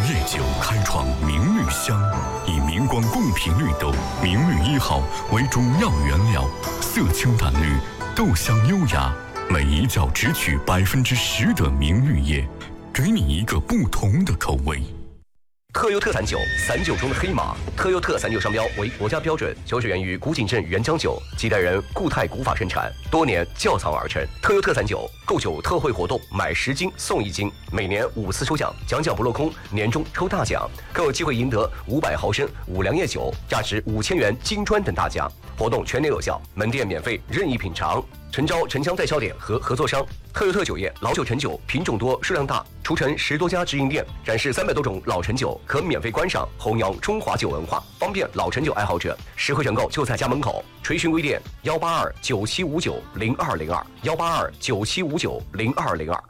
烈酒开创明绿香，以明光贡品绿豆明绿1号为主要原料，色清淡绿，豆香优雅，每一角只取10%的明绿叶，给你一个不同的口味。 特优特散酒，散酒中的黑马。特优特散酒商标为国家标准，酒水源于古井镇原浆酒，几代人固态古法生产，多年窖藏而成。特优特散酒购酒特惠活动，买10斤送1斤，每年5次抽奖，奖不落空，年终抽大奖，更有机会赢得500毫升五粮液酒，价值5000元金砖等大奖。活动全年有效，门店免费任意品尝。诚招城乡代销点和合作商。特优特酒业老酒陈酒品种多数量大，除城10多家直营店，展示300多种老陈酒，可免费观赏，弘扬中华酒文化，方便老陈酒爱好者实惠选购就在家门口。垂询微店18297590202，18297590202。